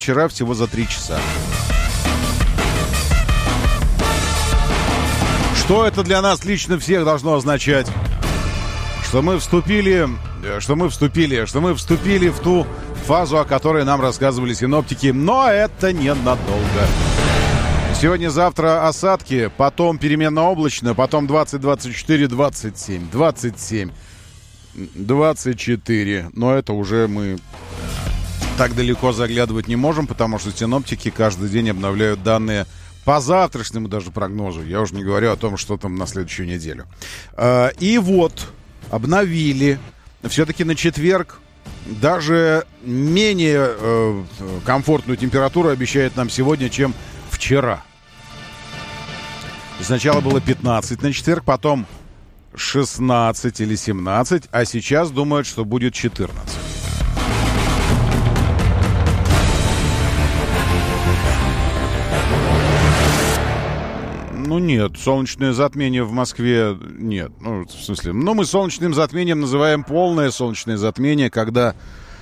вчера всего за 3 часа. Что это для нас лично всех должно означать? Что мы вступили в ту фазу, о которой нам рассказывали синоптики, но это ненадолго. Сегодня-завтра осадки, потом переменно облачно, потом 20, 24, 27, 27, 24. Но это уже мы так далеко заглядывать не можем, потому что синоптики каждый день обновляют данные по завтрашнему даже прогнозу. Я уже не говорю о том, что там на следующую неделю. И вот, обновили. Все-таки на четверг даже менее комфортную температуру обещает нам сегодня, чем вчера. Сначала было 15 на четверг, потом 16 или 17, а сейчас думают, что будет 14. Ну нет, солнечное затмение в Москве нет. Ну, в смысле, мы солнечным затмением называем полное солнечное затмение, когда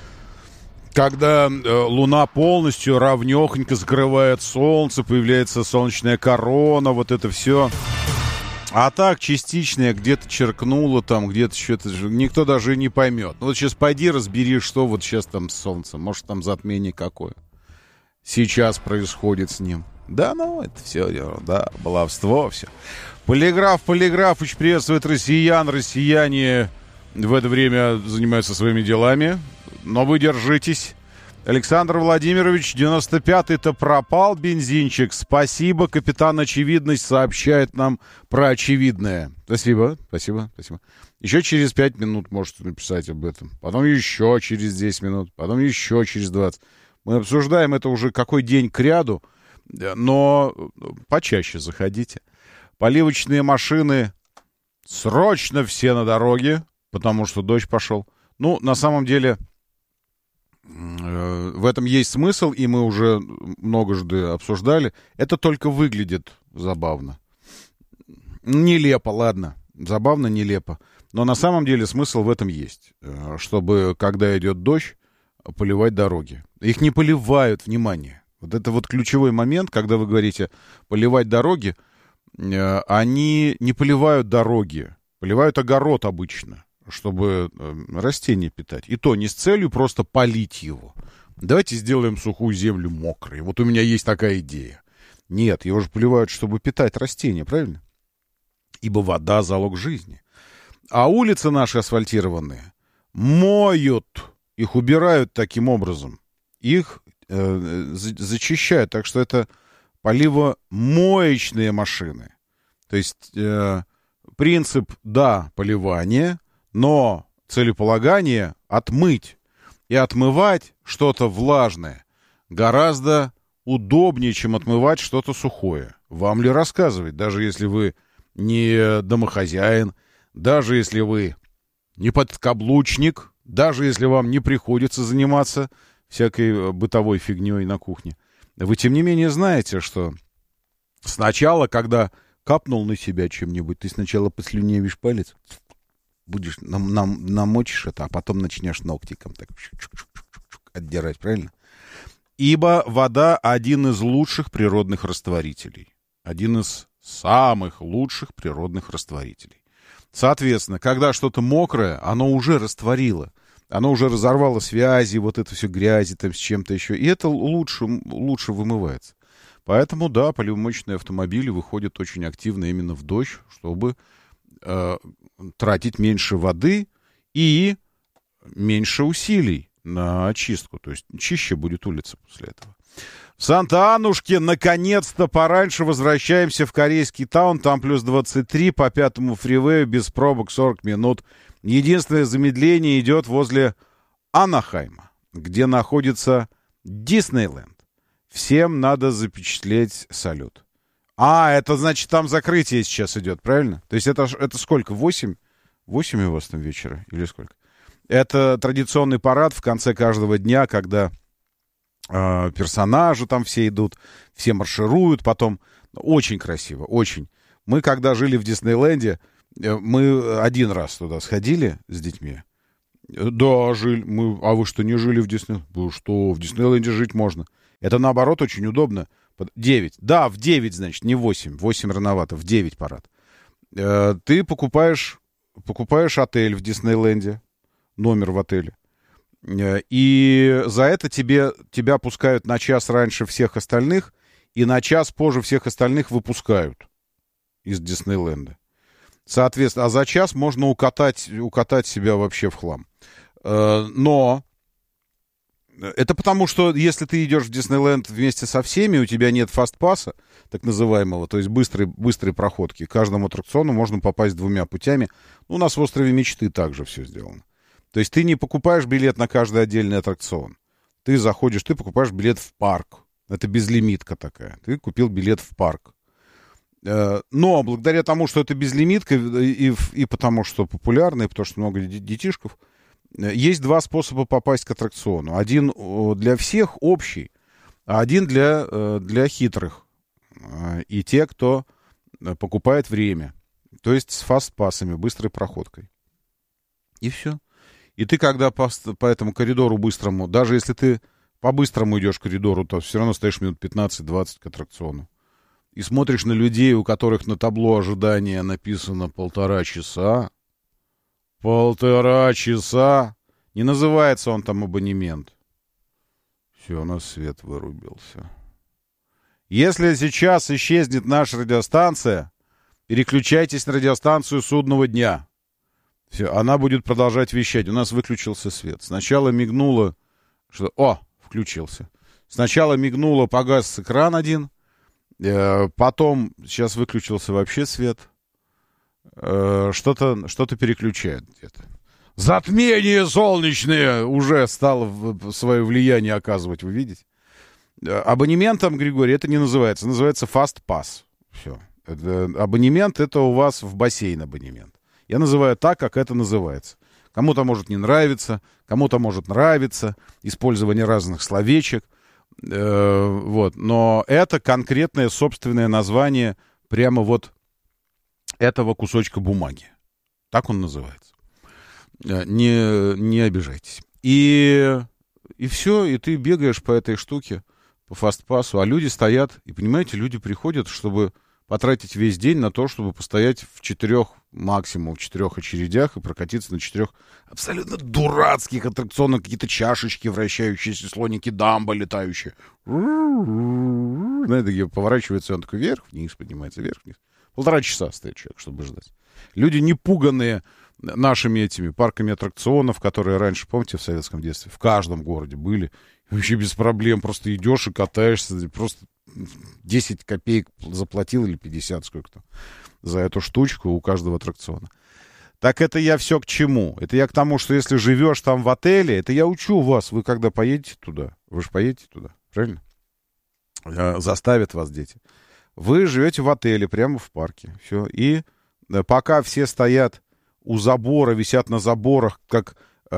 Луна полностью равнёхонько закрывает Солнце, появляется солнечная корона, вот это все. А так, частичное, где-то черкнуло там, где-то что-то, никто даже не поймет. Ну вот сейчас пойди разбери, что вот сейчас там с Солнцем. Может, там затмение какое сейчас происходит с ним. Да, ну, это все, да, баловство, все. Полиграфыч приветствует россиян. Россияне в это время занимаются своими делами. Но вы держитесь. Александр Владимирович, 95-й-то пропал бензинчик. Спасибо, капитан Очевидность сообщает нам про очевидное. Спасибо. Еще через 5 минут можете написать об этом. Потом еще через 10 минут. Потом еще через 20. Мы обсуждаем это уже какой день кряду. Но почаще заходите. Поливочные машины срочно все на дороге, потому что дождь пошел. Ну, на самом деле, в этом есть смысл, и мы уже многожды обсуждали. Это только выглядит забавно. Нелепо, ладно. Забавно, нелепо. Но на самом деле смысл в этом есть. Чтобы, когда идет дождь, поливать дороги. Их не поливают, внимание. Вот это вот ключевой момент, когда вы говорите поливать дороги, они не поливают дороги, поливают огород обычно, чтобы растения питать. И то не с целью просто полить его. Давайте сделаем сухую землю мокрой. Вот у меня есть такая идея. Нет, его же поливают, чтобы питать растения, правильно? Ибо вода — залог жизни. А улицы наши асфальтированные моют, их убирают таким образом. Их зачищают, так что это поливомоечные машины. То есть принцип, да, поливание, но целеполагание отмыть. И отмывать что-то влажное гораздо удобнее, чем отмывать что-то сухое. Вам ли рассказывать, даже если вы не домохозяин, даже если вы не подкаблучник, даже если вам не приходится заниматься всякой бытовой фигней на кухне. Вы, тем не менее, знаете, что сначала, когда капнул на себя чем-нибудь, ты сначала послюнявишь палец, будешь намочишь это, а потом начнешь ногтиком так отдирать, правильно? Ибо вода — один из лучших природных растворителей. Один из самых лучших природных растворителей. Соответственно, когда что-то мокрое, оно уже растворило. Оно уже разорвало связи, вот это все грязи там с чем-то еще. И это лучше вымывается. Поэтому, да, поливомоечные автомобили выходят очень активно именно в дождь, чтобы тратить меньше воды и меньше усилий на очистку. То есть чище будет улица после этого. В Санта-Анушке наконец-то пораньше возвращаемся в корейский таун. Там плюс 23 по 5-му фривею, без пробок 40 минут. Единственное замедление идет возле Анахайма, где находится Диснейленд. Всем надо запечатлеть салют. Это значит, там закрытие сейчас идет, правильно? То есть это сколько? 8? 8 у вас там вечера? Или сколько? Это традиционный парад в конце каждого дня, когда персонажи там все идут, все маршируют, потом очень красиво, очень. Мы, когда жили в Диснейленде, мы один раз туда сходили с детьми. Да, жили. А вы что, не жили в Диснейленде? Вы что, в Диснейленде жить можно. Это, наоборот, очень удобно. 9. Да, в 9, значит, не 8. 8 рановато, в 9 парад. Ты покупаешь отель в Диснейленде, номер в отеле. И за это тебя пускают на час раньше всех остальных, и на час позже всех остальных выпускают из Диснейленда. Соответственно, а за час можно укатать себя вообще в хлам. Но это потому, что если ты идешь в Диснейленд вместе со всеми, у тебя нет фастпасса, так называемого, то есть быстрой проходки. К каждому аттракциону можно попасть 2 путями. У нас в «Острове мечты» также все сделано. То есть ты не покупаешь билет на каждый отдельный аттракцион. Ты заходишь, ты покупаешь билет в парк. Это безлимитка такая. Ты купил билет в парк. Но благодаря тому, что это безлимитка, и потому что популярно, и потому что много детишков, есть 2 способа попасть к аттракциону. Один для всех общий, а один для хитрых. И те, кто покупает время. То есть с фастпассами, быстрой проходкой. И все. И ты, когда по этому коридору быстрому, даже если ты по-быстрому идешь к коридору, то все равно стоишь минут 15-20 к аттракциону. И смотришь на людей, у которых на табло ожидания написано 1,5 часа. 1,5 часа. Не называется он там абонемент. Все, у нас свет вырубился. Если сейчас исчезнет наша радиостанция, переключайтесь на радиостанцию «Судного дня». Все, она будет продолжать вещать. У нас выключился свет. Сначала мигнуло, что... О, включился. Сначала мигнуло, погас экран один. Потом, сейчас выключился вообще свет. Что-то переключает где-то. Затмение солнечное уже стало свое влияние оказывать, вы видите? Абонементом, Григорий, это не называется. Называется Fast Pass. Все. Абонемент — это у вас в бассейн абонемент. Я называю так, как это называется. Кому-то может не нравиться, кому-то может нравиться. Использование разных словечек. Вот. Но это конкретное собственное название прямо вот этого кусочка бумаги. Так он называется. Не обижайтесь. И все, и ты бегаешь по этой штуке, по фастпассу, а люди стоят, и, понимаете, люди приходят, чтобы потратить весь день на то, чтобы постоять максимум в 4 очередях и прокатиться на 4 абсолютно дурацких аттракционах, какие-то чашечки вращающиеся, слоники Дамбо летающие. Знаете, поворачивается, он такой вверх-вниз, поднимается вверх-вниз. 1,5 часа стоит человек, чтобы ждать. Люди, не пуганные нашими этими парками аттракционов, которые раньше, помните, в советском детстве, в каждом городе были. Вообще без проблем. Просто идешь и катаешься. Просто 10 копеек заплатил или 50, сколько там, за эту штучку у каждого аттракциона. Так это я все к чему? Это я к тому, что если живешь там в отеле, это я учу вас. Вы когда поедете туда, вы же поедете туда, правильно? Заставят вас дети. Вы живете в отеле, прямо в парке. Все. И пока все стоят у забора, висят на заборах, как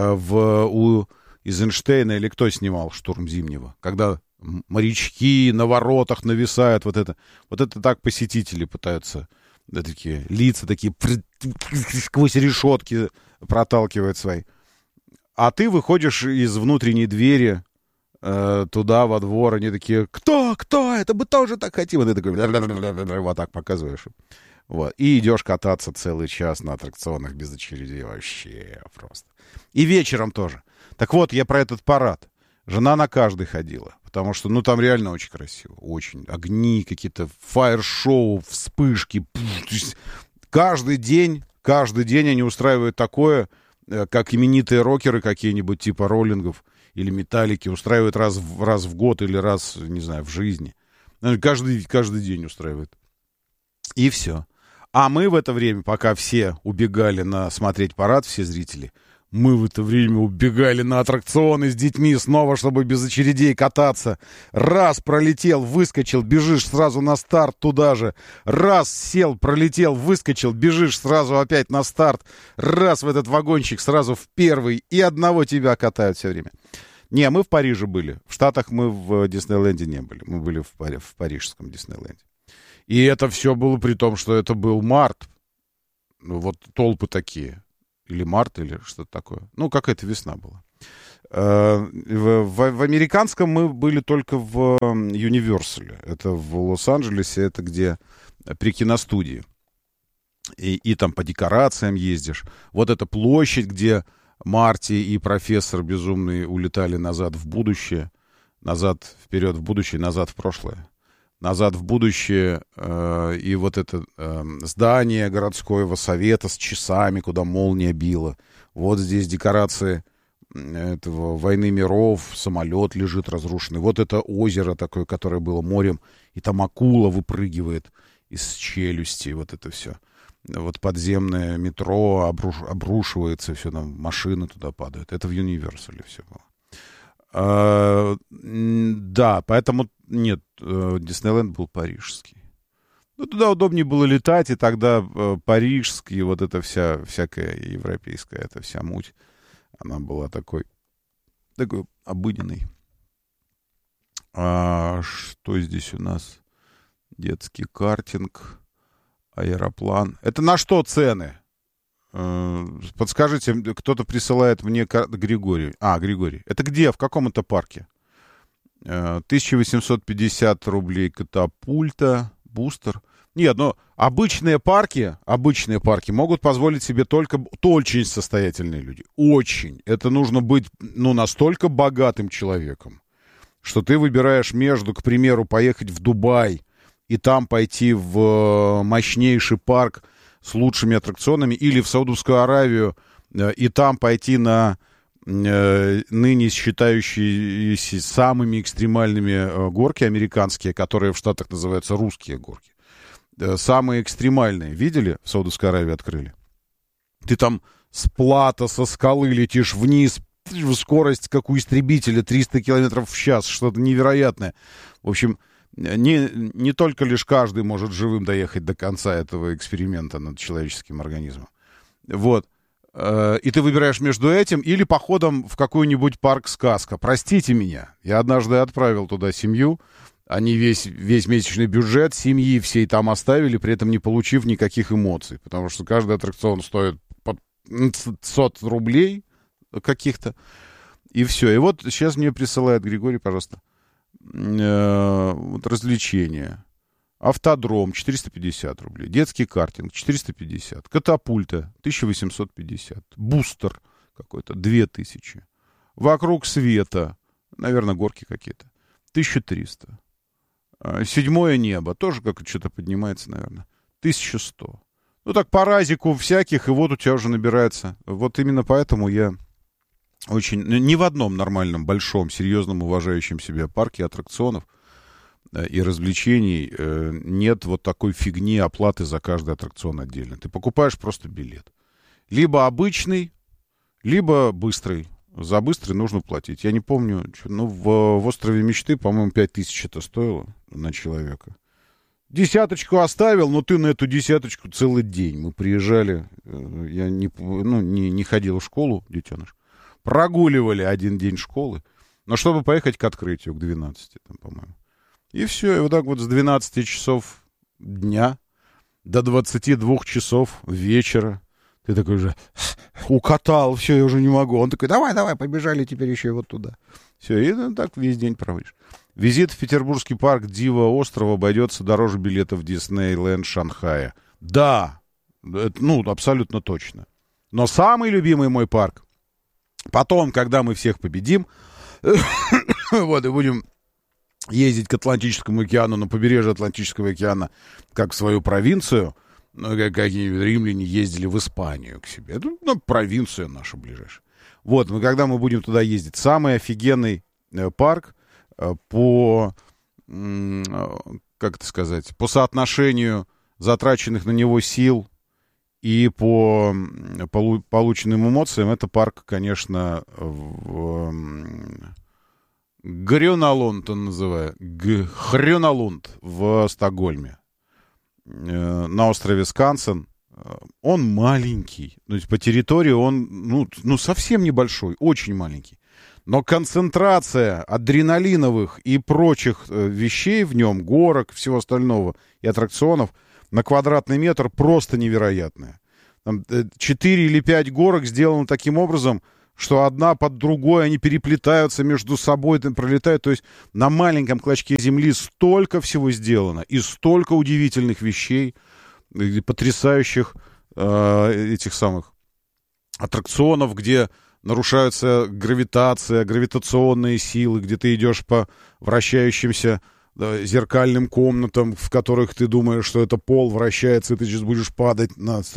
у Эйзенштейна, или кто снимал «Штурм Зимнего», когда морячки на воротах нависают, вот это так посетители пытаются, да, такие лица такие сквозь решетки проталкивают свои. А ты выходишь из внутренней двери туда, во двор, они такие: кто, это мы тоже так хотим. И ты такой вот так показываешь. Вот. И идешь кататься целый час на аттракционах без очередей. Вообще просто. И вечером тоже. Так вот, я про этот парад. Жена на каждый ходила. Потому что, там реально очень красиво. Очень. Огни какие-то, фаер-шоу, вспышки. Каждый день они устраивают такое, как именитые рокеры какие-нибудь, типа роллингов или металлики, устраивают раз в год или раз, не знаю, в жизни. Каждый день устраивают. И все. А мы в это время, пока все убегали смотреть парад, все зрители, мы в это время убегали на аттракционы с детьми снова, чтобы без очередей кататься. Раз пролетел, выскочил, бежишь сразу на старт туда же. Раз сел, пролетел, выскочил, бежишь сразу опять на старт. Раз в этот вагончик сразу в первый. И одного тебя катают все время. Не, мы в Париже были. В Штатах мы в Диснейленде не были. Мы были в парижском Диснейленде. И это все было при том, что это был март. Вот толпы такие. Или март, или что-то такое. Какая-то весна была. В американском мы были только в Юниверсале. Это в Лос-Анджелесе, это где при киностудии. И там по декорациям ездишь. Вот эта площадь, где Марти и профессор безумный улетали назад в будущее. Назад, вперед в будущее, назад в прошлое. Назад в будущее. И вот это здание городского совета с часами, куда молния била. Вот здесь декорации этого «Войны миров», самолет лежит разрушенный. Вот это озеро такое, которое было морем, и там акула выпрыгивает из челюсти, вот это все. Вот подземное метро обрушивается, все там, машины туда падают. Это в Юниверсале все было. Да, поэтому нет, Диснейленд был парижский. Ну, туда удобнее было летать, и тогда парижский, вот эта всякая европейская, эта вся муть, она была такой обыденной. Что здесь у нас? Детский картинг, аэроплан. Это на что цены? Подскажите, кто-то присылает мне Григорий. Григорий. Это где? В каком это парке? 1850 рублей катапульта, бустер. Нет, но обычные парки могут позволить себе только очень состоятельные люди. Очень. Это нужно быть, настолько богатым человеком, что ты выбираешь между, к примеру, поехать в Дубай и там пойти в мощнейший парк с лучшими аттракционами, или в Саудовскую Аравию и там пойти на ныне считающиеся самыми экстремальными горки американские, которые в Штатах называются русские горки. Самые экстремальные. Видели? В Саудовской Аравии открыли. Ты там с плато, со скалы летишь вниз, скорость, как у истребителя, 300 километров в час, что-то невероятное. В общем, не только лишь каждый может живым доехать до конца этого эксперимента над человеческим организмом. Вот. И ты выбираешь между этим или походом в какой-нибудь парк-сказка. Простите меня, я однажды отправил туда семью, они весь месячный бюджет семьи всей там оставили, при этом не получив никаких эмоций, потому что каждый аттракцион стоит под 500 рублей каких-то, и все. И вот сейчас мне присылает Григорий, пожалуйста, вот развлечения. Автодром 450 рублей. Детский картинг 450. Катапульта 1850. Бустер какой-то 2000. Вокруг света, наверное, горки какие-то, 1300. Седьмое небо тоже как что-то поднимается, наверное, 1100. Ну так по разику всяких, и вот у тебя уже набирается. Вот именно поэтому я очень... Ни в одном нормальном, большом, серьезном, уважающем себя парке аттракционов и развлечений нет вот такой фигни оплаты за каждый аттракцион отдельно. Ты покупаешь просто билет. Либо обычный, либо быстрый. За быстрый нужно платить. Я не помню, в «Острове мечты», по-моему, 5000 это стоило на человека. 10 оставил, но ты на эту 10 целый день. Мы приезжали, я не ходил в школу, детеныш. Прогуливали один день школы, но чтобы поехать к открытию, к 12, там, по-моему. И все, и вот так вот с 12 часов дня до 22 часов вечера ты такой же укатал, все, я уже не могу. Он такой, давай, побежали теперь еще и вот туда. Все, и так весь день проводишь. Визит в Петербургский парк Дива острова обойдется дороже билета в Диснейленд Шанхая. Да, это, абсолютно точно. Но самый любимый мой парк, потом, когда мы всех победим, вот, и будем ездить к Атлантическому океану, на побережье Атлантического океана, как в свою провинцию, как какие-нибудь римляне ездили в Испанию к себе. Это провинция наша ближайшая. Вот, когда мы будем туда ездить, самый офигенный парк по, как это сказать, по соотношению затраченных на него сил и по полученным эмоциям, это парк, конечно, Грюналунд он называет. Грюналунд в Стокгольме. На острове Скансен. Он маленький. То есть по территории он, совсем небольшой. Очень маленький. Но концентрация адреналиновых и прочих вещей в нем, горок, всего остального и аттракционов на квадратный метр просто невероятная. Там 4 или 5 горок сделаны таким образом, что одна под другой, они переплетаются между собой, там пролетают. То есть на маленьком клочке земли столько всего сделано, и столько удивительных вещей, потрясающих этих самых аттракционов, где нарушаются гравитация, гравитационные силы, где ты идешь по вращающимся зеркальным комнатам, в которых ты думаешь, что это пол вращается, и ты сейчас будешь падать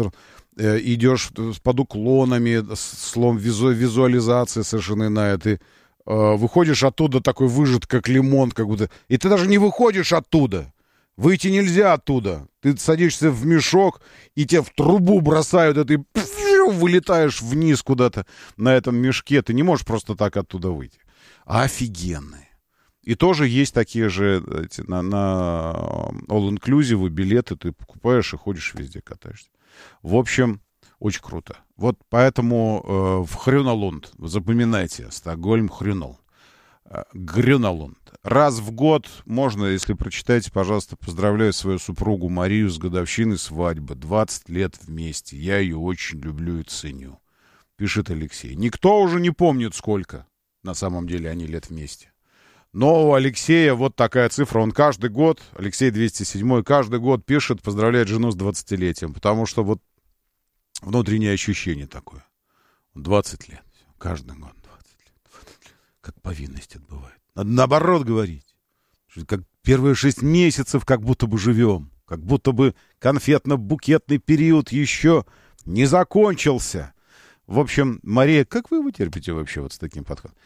идешь под уклонами, слом визуализации совершенно иная. Ты выходишь оттуда такой выжат, как лимон, как будто. И ты даже не выходишь оттуда. Выйти нельзя оттуда. Ты садишься в мешок, и тебя в трубу бросают, и ты вылетаешь вниз куда-то на этом мешке. Ты не можешь просто так оттуда выйти. Офигенные. И тоже есть такие же на all-inclusive билеты. Ты покупаешь и ходишь везде, катаешься. В общем, очень круто. Вот поэтому в Хрюналунд, запоминайте, Стокгольм, Хрюнал. Грюналунд. Раз в год можно, если прочитаете, пожалуйста, поздравляю свою супругу Марию с годовщиной свадьбы. 20 лет вместе. Я ее очень люблю и ценю. Пишет Алексей. Никто уже не помнит, сколько на самом деле они лет вместе. Но у Алексея вот такая цифра. Он каждый год, Алексей 207, каждый год пишет, поздравляет жену с 20-летием. Потому что вот внутреннее ощущение такое. 20 лет. Каждый год 20 лет. 20 лет. Как повинность отбывает. Надо наоборот говорить. Как первые 6 месяцев как будто бы живем. Как будто бы конфетно-букетный период еще не закончился. В общем, Мария, как вы его терпите вообще вот с таким подходом?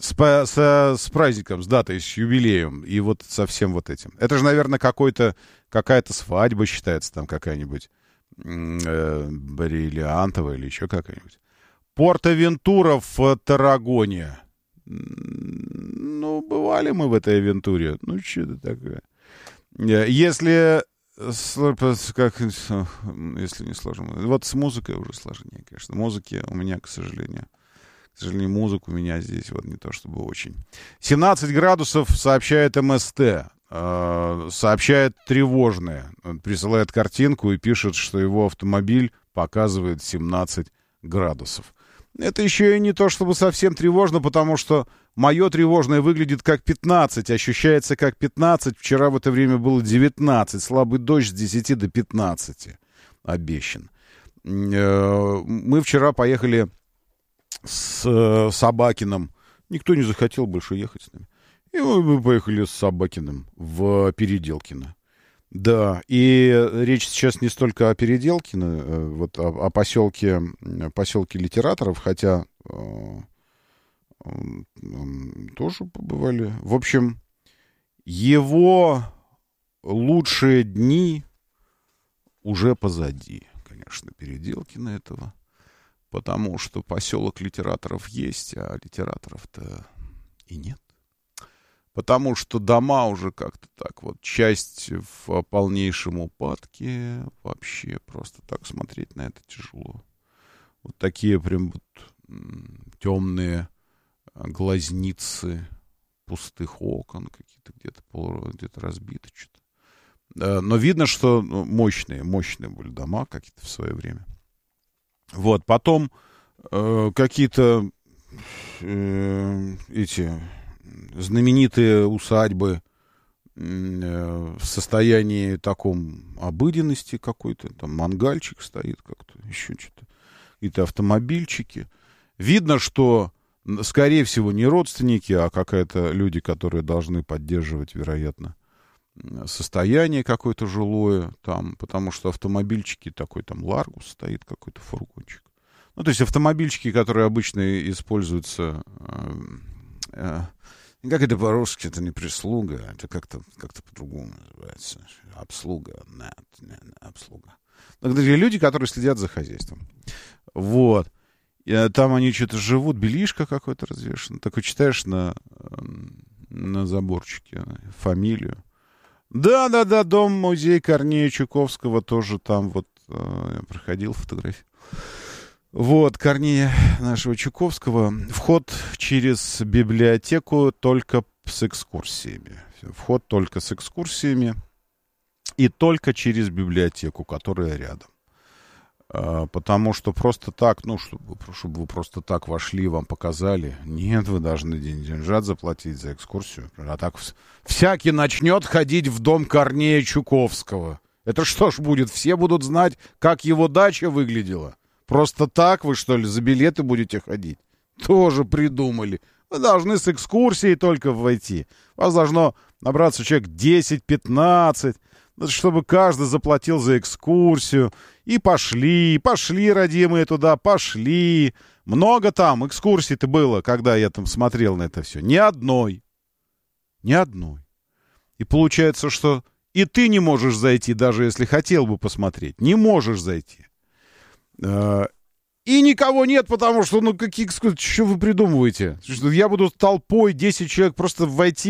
С праздником, с датой, с юбилеем и вот со всем вот этим. Это же, наверное, какая-то свадьба считается там какая-нибудь бриллиантовая или еще какая-нибудь. Порт-Авентура в Таррагоне. Ну, бывали мы в этой авентуре. Ну, что это такое? Если не сложно. Вот с музыкой уже сложнее, конечно. Музыки у меня, к сожалению, музыка у меня здесь вот не то чтобы очень. 17 градусов сообщает МСТ. Сообщает тревожное. Он присылает картинку и пишет, что его автомобиль показывает 17 градусов. Это еще и не то чтобы совсем тревожно, потому что мое тревожное выглядит как 15, ощущается как 15. Вчера в это время было 19. Слабый дождь с 10 до 15 обещан. Мы вчера поехали с Собакиным. Никто не захотел больше ехать с нами. И мы поехали с Собакиным в Переделкино. Да, и речь сейчас не столько о Переделкино, вот о поселке литераторов, хотя тоже побывали. В общем, его лучшие дни уже позади, конечно, Переделкино этого, потому что поселок литераторов есть, а литераторов-то и нет. Потому что дома уже как-то так вот, часть в полнейшем упадке, вообще просто так смотреть на это тяжело. Вот такие прям вот темные глазницы пустых окон, какие-то где-то разбиты что-то. Но видно, что мощные были дома какие-то в свое время. Вот, потом какие-то эти знаменитые усадьбы в состоянии таком обыденности какой-то, там мангальчик стоит как-то, еще что-то, какие-то автомобильчики. Видно, что, скорее всего, не родственники, а какие-то люди, которые должны поддерживать, вероятно, состояние какое-то жилое там, потому что автомобильчики такой, там Ларгус стоит какой-то фургончик. Ну, то есть автомобильчики, которые обычно используются... Как это по-русски? Это не прислуга, это как-то по-другому называется. Обслуга. Обслуга. Это люди, которые следят за хозяйством. Вот. И там они что-то живут, белишко какое-то развешено. Такой читаешь на заборчике фамилию. Да, дом-музей Корнея Чуковского тоже там вот я проходил фотографию. Вот, Корнея нашего Чуковского. Вход через библиотеку только с экскурсиями. Вход только с экскурсиями и только через библиотеку, которая рядом. Потому что просто так, чтобы вы просто так вошли, вам показали. Нет, вы должны деньжат заплатить за экскурсию. А так всякий начнет ходить в дом Корнея Чуковского. Это что ж будет? Все будут знать, как его дача выглядела. Просто так вы, что ли, за билеты будете ходить? Тоже придумали. Вы должны с экскурсией только войти. Вас должно набраться человек 10-15, чтобы каждый заплатил за экскурсию. И пошли, родимые, туда, пошли. Много там экскурсий-то было, когда я там смотрел на это все. Ни одной. Ни одной. И получается, что и ты не можешь зайти, даже если хотел бы посмотреть. Не можешь зайти. И никого нет, потому что, какие экскурсии, что вы придумываете? Я буду толпой, 10 человек, просто войти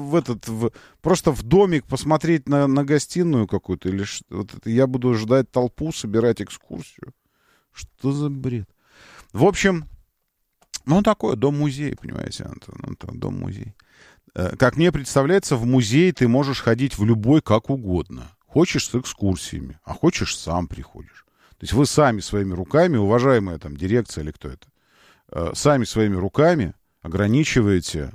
просто в домик, посмотреть на гостиную какую-то, или я буду ждать толпу, собирать экскурсию. Что за бред? В общем, такой дом-музей, понимаете, Антон, дом-музей. Как мне представляется, в музей ты можешь ходить в любой как угодно. Хочешь с экскурсиями, а хочешь сам приходишь. То есть вы сами своими руками, уважаемая там дирекция или кто это, сами своими руками ограничиваете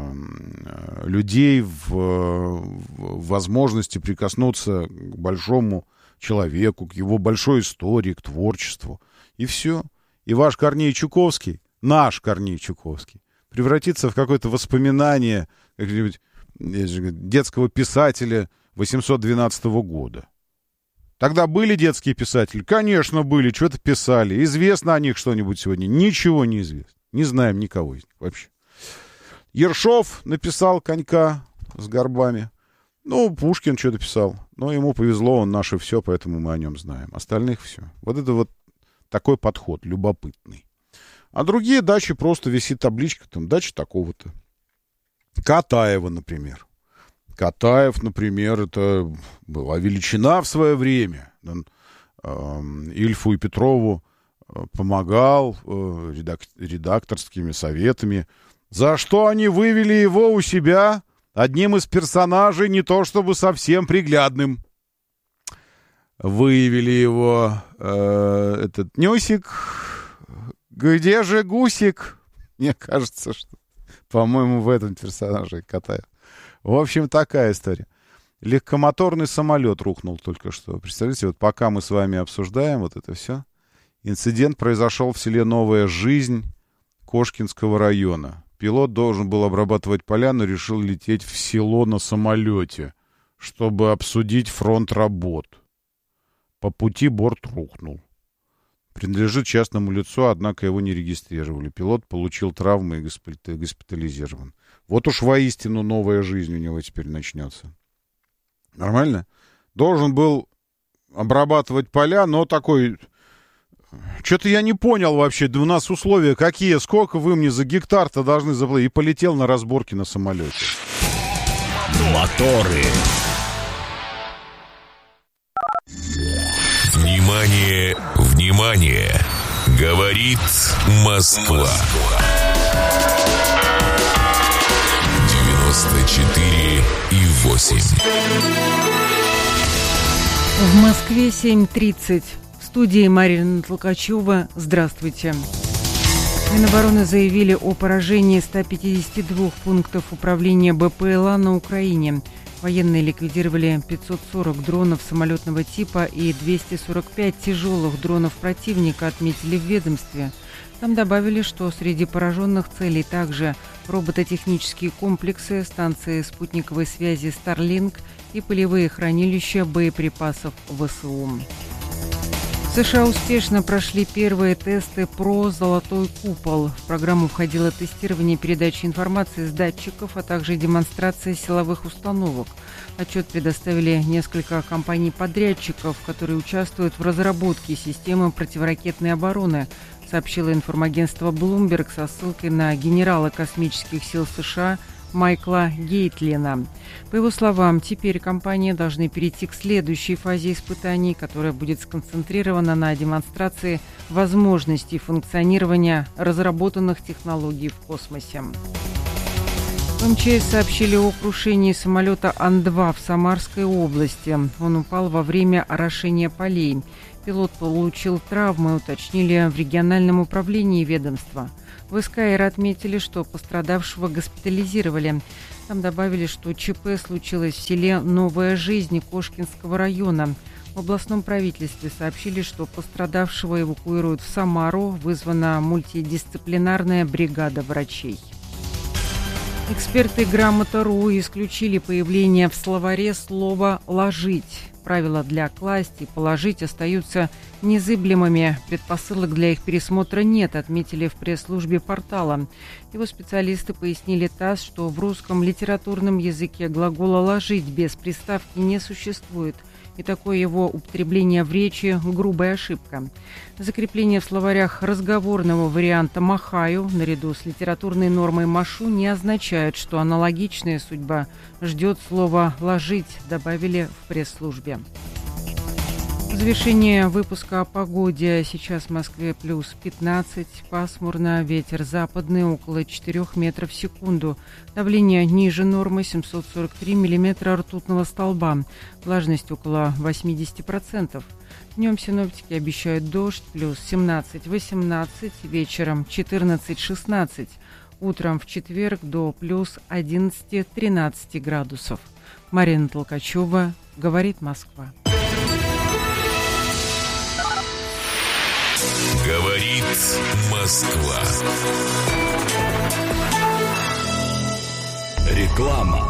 людей в возможности прикоснуться к большому человеку, к его большой истории, к творчеству. И все. И ваш Корней Чуковский, наш Корней Чуковский, превратится в какое-то воспоминание какого-нибудь детского писателя 812 года. Тогда были детские писатели? Конечно, были, что-то писали. Известно о них что-нибудь сегодня? Ничего не известно. Не знаем никого из них вообще. Ершов написал «Конька» с горбами. Пушкин что-то писал. Но ему повезло, он наше все, поэтому мы о нем знаем. Остальных все. Вот это вот такой подход, любопытный. А другие дачи просто висит табличка, там, дача такого-то. Катаева, например. Катаев, например, это была величина в свое время. Он Ильфу и Петрову помогал редакторскими советами, за что они вывели его у себя одним из персонажей, не то чтобы совсем приглядным. Выявили его этот Нюсик. Где же Гусик? Мне кажется, что, по-моему, в этом персонаже Катаев. В общем, такая история. Легкомоторный самолет рухнул только что. Представляете, вот пока мы с вами обсуждаем вот это все, инцидент произошел в селе Новая Жизнь Кошкинского района. Пилот должен был обрабатывать поля, но решил лететь в село на самолете, чтобы обсудить фронт работ. По пути борт рухнул. Принадлежит частному лицу, однако его не регистрировали. Пилот получил травмы и госпитализирован. Вот уж воистину новая жизнь у него теперь начнется. Нормально? Должен был обрабатывать поля, но такой... Что-то я не понял вообще. Да у нас условия какие? Сколько вы мне за гектар-то должны заплатить? И полетел на разборки на самолете. Моторы. Внимание, внимание! Говорит Москва. 94,8. В Москве 7:30. В студии Марина Толкачева. Здравствуйте. Минобороны заявили о поражении 152 пунктов управления БПЛА на Украине. Военные ликвидировали 540 дронов самолетного типа и 245 тяжелых дронов противника, отметили в ведомстве. Там добавили, что среди пораженных целей также робототехнические комплексы, станции спутниковой связи Starlink и полевые хранилища боеприпасов ВСУ. В США успешно прошли первые тесты про «Золотой купол». В программу входило тестирование передачи информации с датчиков, а также демонстрация силовых установок. Отчет предоставили несколько компаний-подрядчиков, которые участвуют в разработке системы противоракетной обороны, сообщило информагентство Bloomberg со ссылкой на генерала космических сил США Майкла Гейтлина. По его словам, теперь компании должны перейти к следующей фазе испытаний, которая будет сконцентрирована на демонстрации возможностей функционирования разработанных технологий в космосе. В МЧС сообщили о крушении самолета Ан-2 в Самарской области. Он упал во время орошения полей. Пилот получил травмы, уточнили в региональном управлении ведомства. В СКР отметили, что пострадавшего госпитализировали. Там добавили, что ЧП случилось в селе Новая Жизнь Кошкинского района. В областном правительстве сообщили, что пострадавшего эвакуируют в Самару. Вызвана мультидисциплинарная бригада врачей. Эксперты Грамота.ру исключили появление в словаре слова «ложить». Правила для класть и положить остаются незыблемыми. Предпосылок для их пересмотра нет, отметили в пресс-службе портала. Его специалисты пояснили ТАСС, что в русском литературном языке глагола «ложить» без приставки не существует. И такое его употребление в речи – грубая ошибка. Закрепление в словарях разговорного варианта «махаю» наряду с литературной нормой «машу» не означает, что аналогичная судьба ждет слова «ложить», добавили в пресс-службе. В завершение выпуска о погоде. Сейчас в Москве плюс 15, пасмурно, ветер западный около 4 метров в секунду. Давление ниже нормы 743 миллиметра ртутного столба. Влажность около 80%. Днем синоптики обещают дождь, плюс 17-18, вечером 14-16. Утром в четверг до плюс 11-13 градусов. Марина Толкачева, говорит Москва. Говорит Москва. Реклама.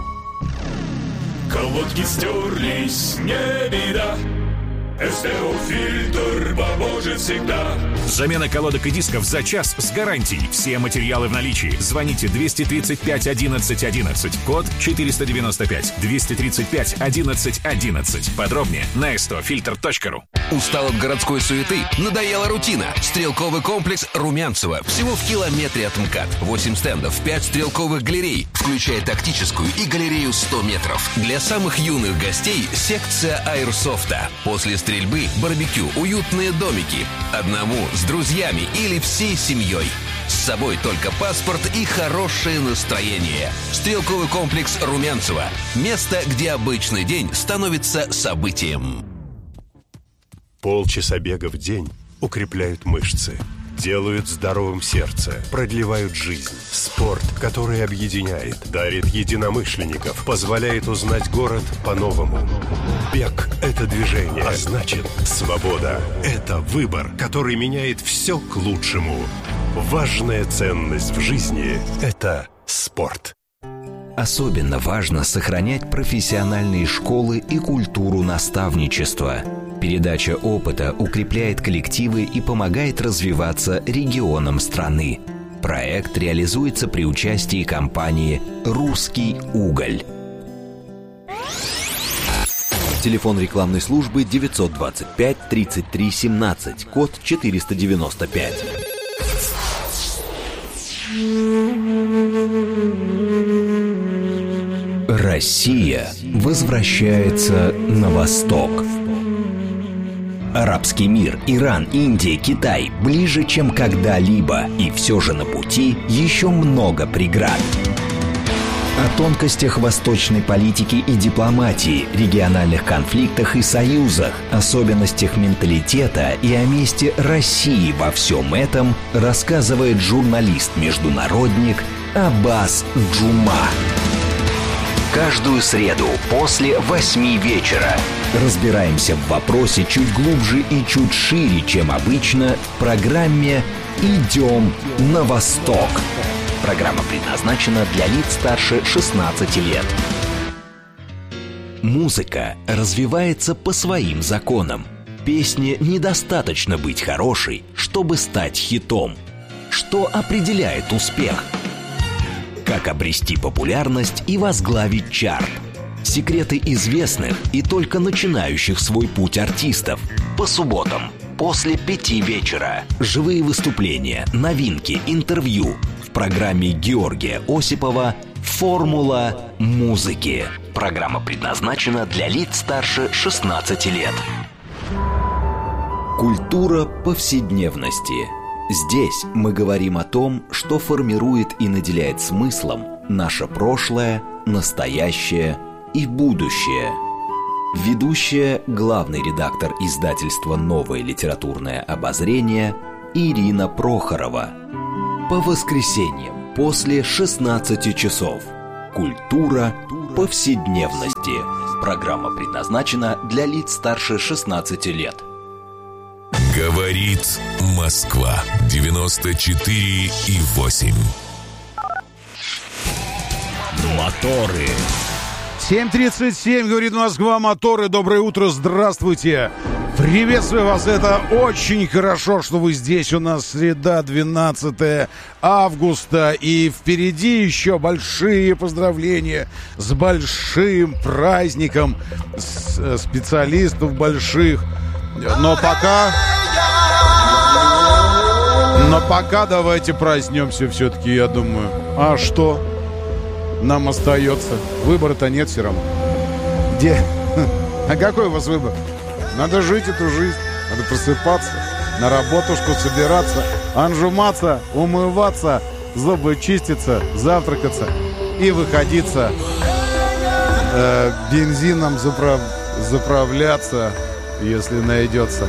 Колодки стерлись, не беда. СТО-фильтр поможет всегда. Замена колодок и дисков за час с гарантией. Все материалы в наличии. Звоните 235 11 11. Код 495. 235 11 11. Подробнее на stofilter.ru. Устал от городской суеты? Надоела рутина? Стрелковый комплекс Румянцево. Всего в километре от МКАД. 8 стендов, 5 стрелковых галерей, включая тактическую и галерею 100 метров. Для самых юных гостей секция аэрсофта. После стрельбы барбекю, уютные домики. Одному, с друзьями или всей семьей. С собой только паспорт и хорошее настроение. Стрелковый комплекс Румянцево. Место, где обычный день становится событием. Полчаса бега в день укрепляют мышцы, делают здоровым сердце, продлевают жизнь. Спорт, который объединяет, дарит единомышленников, позволяет узнать город по-новому. Бег – это движение, а значит, свобода – это выбор, который меняет все к лучшему. Важная ценность в жизни – это спорт. Особенно важно сохранять профессиональные школы и культуру наставничества. Передача опыта укрепляет коллективы и помогает развиваться регионам страны. Проект реализуется при участии компании «Русский уголь». Телефон рекламной службы 925 33 17, код 495. Россия возвращается на восток. Арабский мир, Иран, Индия, Китай ближе, чем когда-либо, и все же на пути еще много преград. О тонкостях восточной политики и дипломатии, региональных конфликтах и союзах, особенностях менталитета и о месте России во всем этом рассказывает журналист-международник Аббас Джума. Каждую среду после 8 вечера разбираемся в вопросе чуть глубже и чуть шире, чем обычно, в программе «Идем на восток». Программа предназначена для лиц старше 16 лет. Музыка развивается по своим законам. Песне недостаточно быть хорошей, чтобы стать хитом. Что определяет успех? Как обрести популярность и возглавить чарт? Секреты известных и только начинающих свой путь артистов. По субботам после 5 вечера. Живые выступления, новинки, интервью. В программе Георгия Осипова «Формула музыки». Программа предназначена для лиц старше 16 лет. Культура повседневности. Здесь мы говорим о том, что формирует и наделяет смыслом Наше прошлое, настоящее и будущее. Ведущая, главный редактор издательства «Новое литературное обозрение» Ирина Прохорова. По воскресеньям после 16 часов. Культура повседневности. Программа предназначена для лиц старше 16 лет. Говорит Москва 94,8. Моторы. 7:37, говорит Москва, моторы. Доброе утро, здравствуйте. Приветствую вас, это очень хорошо, что вы здесь. У нас среда, 12 августа, и впереди еще большие поздравления с большим праздником, специалистов больших. Но пока давайте проснемся все-таки, я думаю. А что нам остается? Выбора-то нет все равно. А какой у вас выбор? Надо жить эту жизнь, надо просыпаться, на работушку собираться, отжиматься, умываться, зубы чиститься, завтракаться и выходиться, бензином заправляться, если найдется.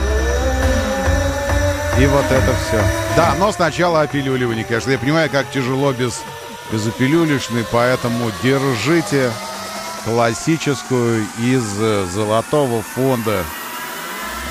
И вот это все. Да, но сначала опилюливание, конечно. Я понимаю, как тяжело без опилюлишной, поэтому держите классическую из Золотого фонда